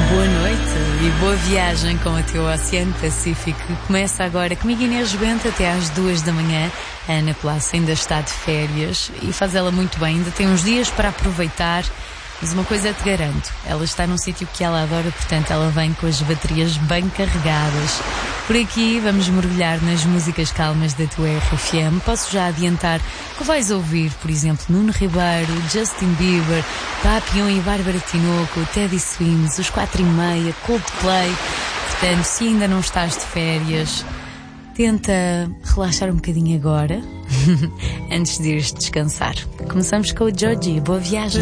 Boa noite e boa viagem com o teu Oceano Pacífico. Começa agora comigo, Inês Bento, até às 2 da manhã. A Ana Plácia ainda está de férias e faz ela muito bem. Ainda tem uns dias para aproveitar, mas uma coisa te garanto, ela está num sítio que ela adora, portanto ela vem com as baterias bem carregadas. Por aqui vamos mergulhar nas músicas calmas da tua RFM. Posso já adiantar que vais ouvir, por exemplo, Nuno Ribeiro, Justin Bieber, Papillon e Bárbara Tinoco, Teddy Swims, Os 4:30, Coldplay. Portanto, se ainda não estás de férias, tenta relaxar um bocadinho agora, antes de ires descansar. Começamos com o Georgie. Boa viagem.